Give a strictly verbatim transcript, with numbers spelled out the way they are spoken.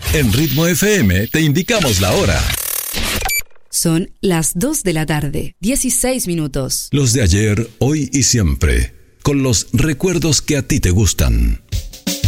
En Ritmo F M te indicamos la hora. Son las dos de la tarde, dieciséis minutos. Los de ayer, hoy y siempre, con los recuerdos que a ti te gustan.